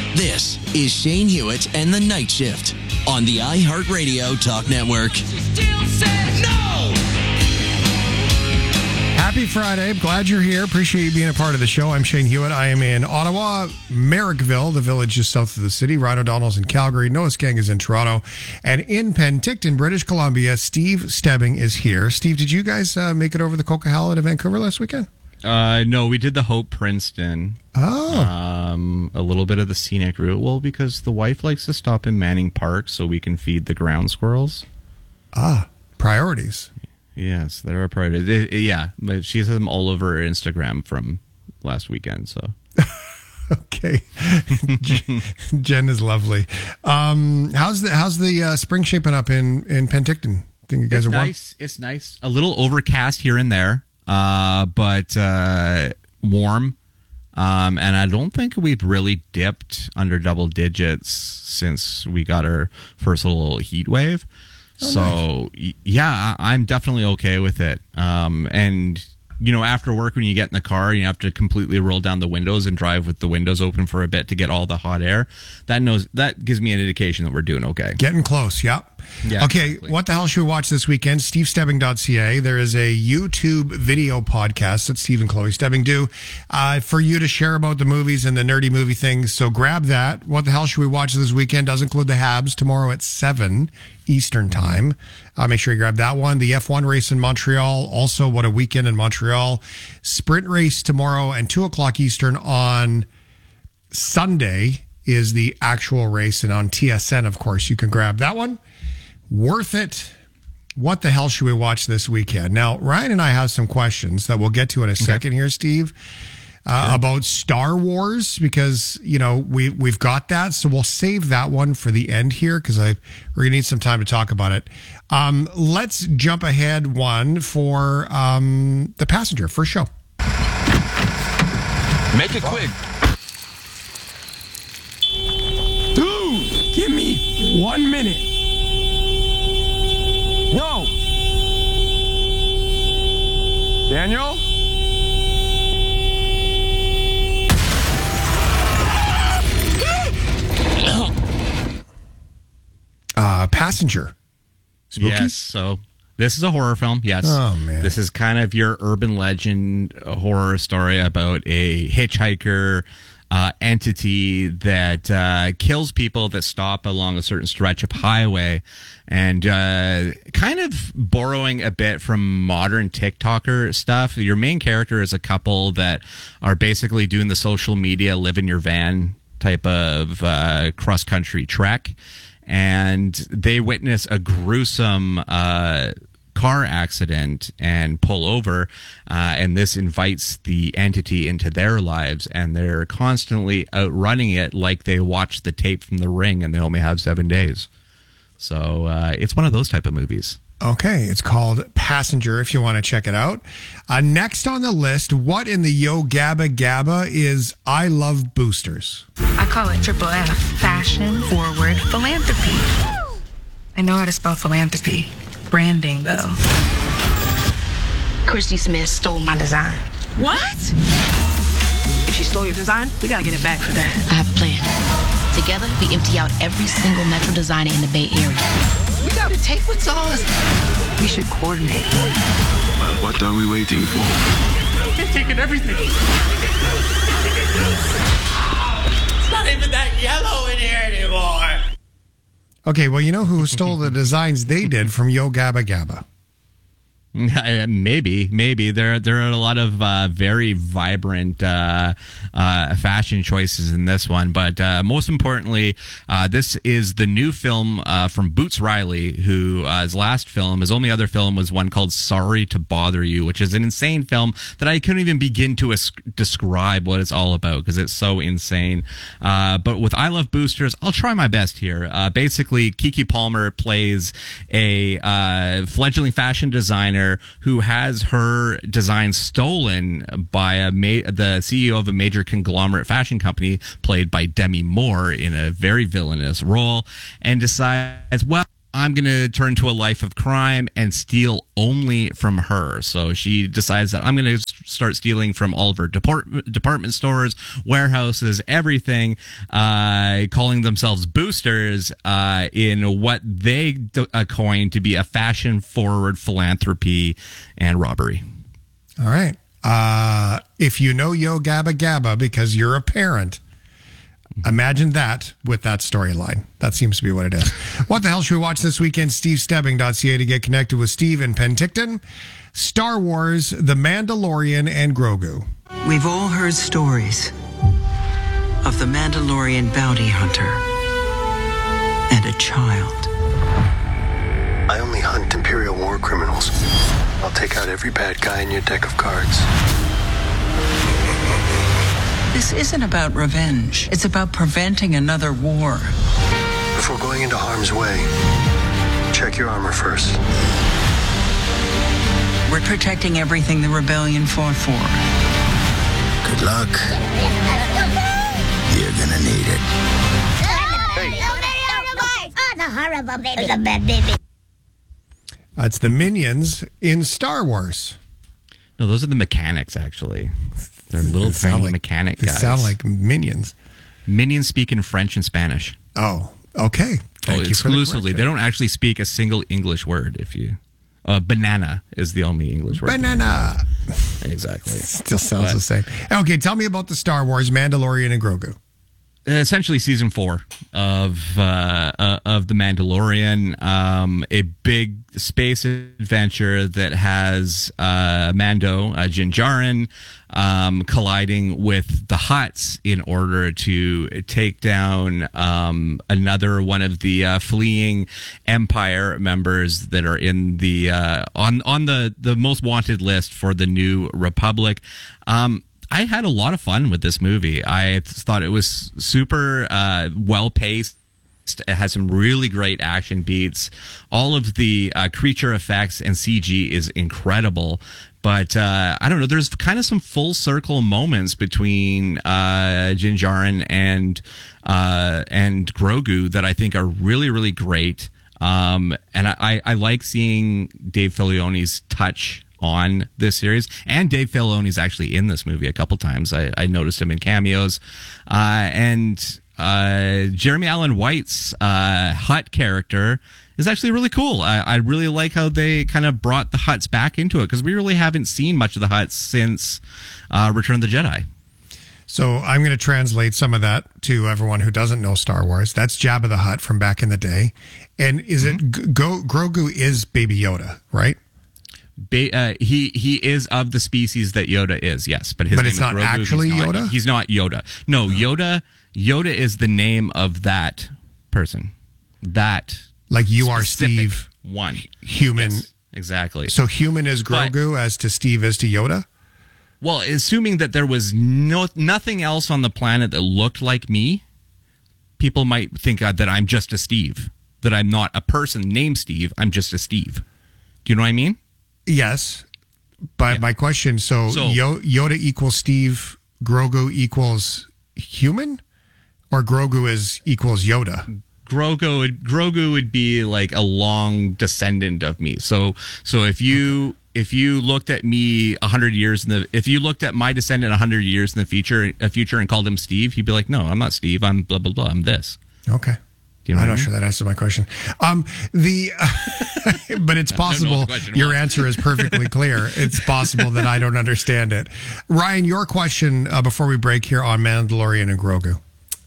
This is Shane Hewitt and the Night Shift on the iHeartRadio Talk Network. Happy Friday. Glad you're here. Appreciate you being a part of the show. I'm Shane Hewitt. I am in Ottawa, Merrickville, the village just south of the city. Ryan O'Donnell's in Calgary. Noah Skang is in Toronto. And in Penticton, British Columbia, Steve Stebbing is here. Steve, did you guys make it over the Coquihalla to Vancouver last weekend? No, we did the Hope Princeton. Oh. A little bit of the scenic route. Well, because the wife likes to stop in Manning Park so we can feed the ground squirrels. Priorities. Yes, there are priorities. Yeah, but she has them all over her Instagram from last weekend. So, okay, Jen is lovely. How's the spring shaping up in Penticton? Think you guys are nice. It's nice. A little overcast here and there, but warm. And I don't think we've really dipped under double digits since we got our first little heat wave. So, nice. Yeah, I'm definitely okay with it. And, you know, after work, when you get in the car, you have to completely roll down the windows and drive with the windows open for a bit to get all the hot air. That gives me an indication that we're doing okay. Getting close, yep. Yeah, okay, exactly. What the hell should we watch this weekend? SteveStebbing.ca. There is a YouTube video podcast that Steve and Chloe Stebbing do for you to share about the movies and the nerdy movie things. So grab that. What the hell should we watch this weekend? Does include the Habs tomorrow at 7 Eastern time. Make sure you grab that one. The F1 race in Montreal. Also, what a weekend in Montreal. Sprint race tomorrow and 2 o'clock Eastern on Sunday is the actual race. And on TSN, of course, you can grab that one. Worth it. What the hell should we watch this weekend? Now, Ryan and I have some questions that we'll get to in a second here, Steve, about Star Wars, because, you know, we've got that. So we'll save that one for the end here because we're going to need some time to talk about it. Let's jump ahead one for The Passenger, first show. Make it quick. Dude, give me 1 minute. No. Daniel? Passenger. Spooky? Yes, so this is a horror film. Yes. Oh, man. This is kind of your urban legend horror story about a hitchhiker entity that kills people that stop along a certain stretch of highway, and kind of borrowing a bit from modern TikToker stuff. Your main character is a couple that are basically doing the social media live in your van type of cross-country trek, and they witness a gruesome car accident and pull over, and this invites the entity into their lives, and they're constantly outrunning it like they watched the tape from The Ring and they only have 7 days. So it's one of those type of movies. Okay, it's called Passenger if you want to check it out. Next on the list, what in the Yo Gabba Gabba is I Love Boosters? I call it Triple F, fashion forward philanthropy. I know how to spell philanthropy. Branding, though. Christy Smith stole my design. What? If she stole your design, we gotta get it back for that. I have a plan. Together, we empty out every single Metro designer in the Bay Area. We gotta take what's ours. We should coordinate. What are we waiting for? They're taking everything. It's not even that yellow in here anymore. Okay, well, you know who stole the designs they did from Yo Gabba Gabba? Maybe there are a lot of very vibrant fashion choices in this one, but most importantly, this is the new film from Boots Riley, who his last film, his only other film was one called Sorry to Bother You, which is an insane film that I couldn't even begin to describe what it's all about because it's so insane. But with I Love Boosters, I'll try my best here. Basically, Keke Palmer plays a fledgling fashion designer who has her design stolen by the CEO of a major conglomerate fashion company, played by Demi Moore in a very villainous role, and decides, well, I'm going to turn to a life of crime and steal only from her. So she decides that I'm going to start stealing from all of her department stores, warehouses, everything, calling themselves boosters in what they coined to be a fashion-forward philanthropy and robbery. All right. If you know Yo Gabba Gabba because you're a parent, imagine that with that storyline. That seems to be what it is. What the hell should we watch this weekend? SteveStebbing.ca to get connected with Steve in Penticton. Star Wars, The Mandalorian, and Grogu. We've all heard stories of the Mandalorian bounty hunter and a child. I only hunt Imperial war criminals. I'll take out every bad guy in your deck of cards. This isn't about revenge. It's about preventing another war. Before going into harm's way, check your armor first. We're protecting everything the rebellion fought for. Good luck. You're gonna need it. It's the Minions in Star Wars. No, those are the mechanics, actually. They're little tiny mechanic guys. They sound like minions. Minions speak in French and Spanish. Oh, okay. Thank you exclusively. For they don't actually speak a single English word. If you, banana is the only English word. Banana. Exactly. Still sounds the same. Okay, tell me about the Star Wars, Mandalorian, and Grogu. Essentially, season 4 of the Mandalorian, a big space adventure that has Mando, Din Djarin, colliding with the Hutts in order to take down another one of the fleeing Empire members that are in the on the most wanted list for the New Republic. I had a lot of fun with this movie. I thought it was super well paced. It has some really great action beats. All of the creature effects and CG is incredible. But I don't know. There's kind of some full circle moments between Din Djarin and Grogu that I think are really, really great. And I like seeing Dave Filoni's touch on this series, and Dave Filoni's actually in this movie a couple times. I noticed him in cameos, and Jeremy Allen White's Hutt character is actually really cool. I really like how they kind of brought the Hutts back into it, because we really haven't seen much of the Hutts since Return of the Jedi. So I'm going to translate some of that to everyone who doesn't know Star Wars. That's Jabba the Hutt from back in the day, and is it Grogu is Baby Yoda, right? He is of the species that Yoda is, yes, but it's not Grogu. Actually Yoda. He's not Yoda. No, Yoda is the name of that person. That like you are Steve, one human, yes, exactly. So human is Grogu, as to Steve is to Yoda. Well, assuming that there was nothing else on the planet that looked like me, people might think that I'm just a Steve. That I'm not a person named Steve. I'm just a Steve. Do you know what I mean? Yes, but yeah. My question, so Yoda equals Steve, Grogu equals human, or Grogu equals Yoda? Grogu would be like a long descendant of me. So if you looked at me 100 years if you looked at my descendant 100 years in the future and called him Steve, he'd be like, no, I'm not Steve. I'm blah blah blah. I'm this. Okay. I'm not sure that answers my question. But it's possible your answer is perfectly clear. It's possible that I don't understand it. Ryan, your question before we break here on Mandalorian and Grogu.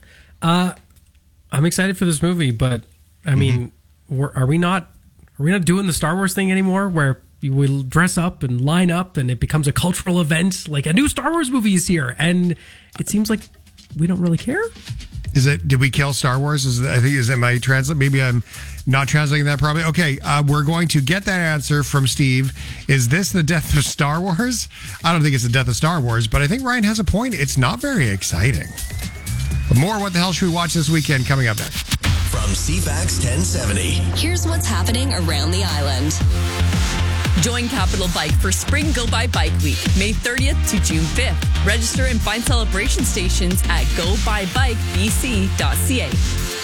I'm excited for this movie, but I mean, are we not doing the Star Wars thing anymore, where you will dress up and line up and it becomes a cultural event? Like a new Star Wars movie is here, and it seems like we don't really care. Did we kill Star Wars? Maybe I'm not translating that properly. Okay, we're going to get that answer from Steve. Is this the death of Star Wars? I don't think it's the death of Star Wars, but I think Ryan has a point. It's not very exciting. But more What the Hell Should We Watch this weekend coming up next. From CFAX 1070. Here's what's happening around the island. Join Capital Bike for Spring Go By Bike Week, May 30th to June 5th. Register and find celebration stations at gobuybikebc.ca.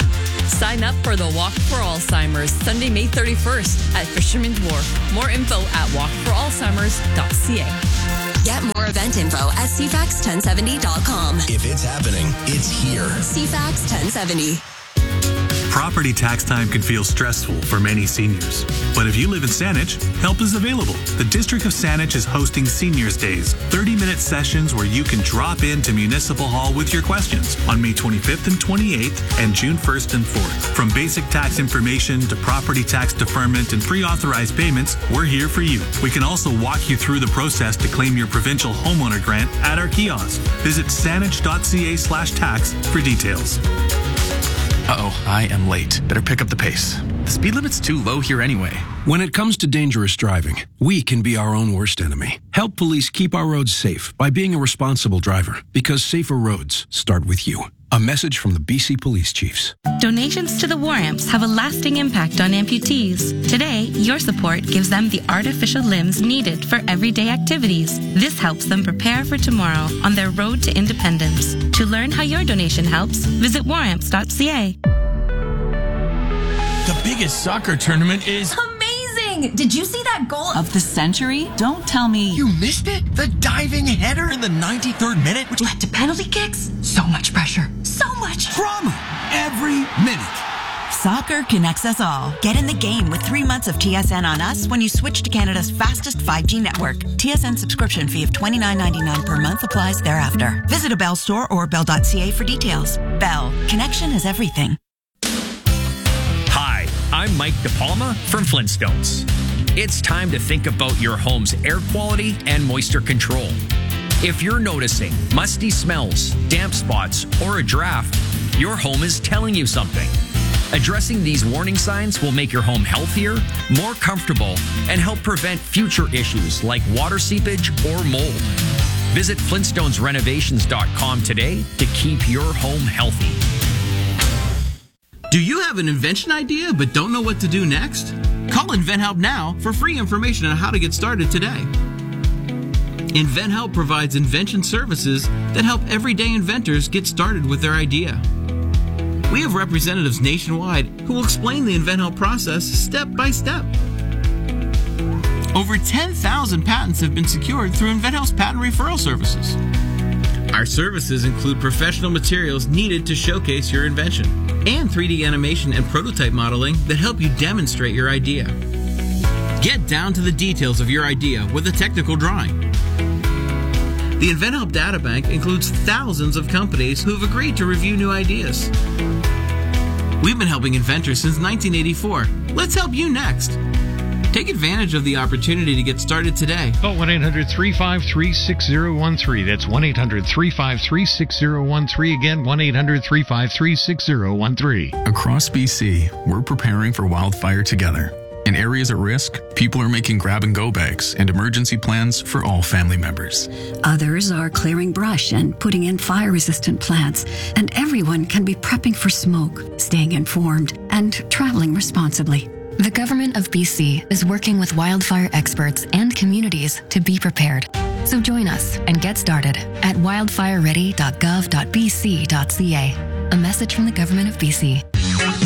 Sign up for the Walk for Alzheimer's Sunday, May 31st at Fisherman's Wharf. More info at walkforalzheimers.ca. Get more event info at cfax1070.com. If it's happening, it's here. CFAX 1070. Property tax time can feel stressful for many seniors. But if you live in Saanich, help is available. The District of Saanich is hosting Seniors Days, 30-minute sessions where you can drop into Municipal Hall with your questions on May 25th and 28th and June 1st and 4th. From basic tax information to property tax deferment and pre-authorized payments, we're here for you. We can also walk you through the process to claim your provincial homeowner grant at our kiosk. Visit saanich.ca/tax for details. Uh-oh, I am late. Better pick up the pace. The speed limit's too low here anyway. When it comes to dangerous driving, we can be our own worst enemy. Help police keep our roads safe by being a responsible driver, because safer roads start with you. A message from the BC Police Chiefs. Donations to the War Amps have a lasting impact on amputees. Today, your support gives them the artificial limbs needed for everyday activities. This helps them prepare for tomorrow on their road to independence. To learn how your donation helps, visit waramps.ca. The biggest soccer tournament is amazing! Did you see that goal of the century? Don't tell me. You missed it? The diving header in the 93rd minute, which led to penalty kicks? So much pressure. So much drama every minute. Soccer connects us all. Get in the game with 3 months of TSN on us when you switch to Canada's fastest 5G network. TSN subscription fee of $29.99 per month applies thereafter. Visit a Bell store or bell.ca for details. Bell. Connection is everything. Hi, I'm Mike DePalma from Flintstones. It's time to think about your home's air quality and moisture control. If you're noticing musty smells, damp spots, or a draft, your home is telling you something. Addressing these warning signs will make your home healthier, more comfortable, and help prevent future issues like water seepage or mold. Visit FlintstonesRenovations.com today to keep your home healthy. Do you have an invention idea but don't know what to do next? Call InventHelp now for free information on how to get started today. InventHelp provides invention services that help everyday inventors get started with their idea. We have representatives nationwide who will explain the InventHelp process step by step. Over 10,000 patents have been secured through InventHelp's patent referral services. Our services include professional materials needed to showcase your invention and 3D animation and prototype modeling that help you demonstrate your idea. Get down to the details of your idea with a technical drawing. The InventHelp Databank includes thousands of companies who have agreed to review new ideas. We've been helping inventors since 1984. Let's help you next. Take advantage of the opportunity to get started today. Call 1-800-353-6013. That's 1-800-353-6013. Again, 1-800-353-6013. Across BC, we're preparing for wildfire together. In areas at risk, people are making grab-and-go bags and emergency plans for all family members. Others are clearing brush and putting in fire-resistant plants. And everyone can be prepping for smoke, staying informed, and traveling responsibly. The Government of BC is working with wildfire experts and communities to be prepared. So join us and get started at wildfireready.gov.bc.ca. A message from the Government of BC.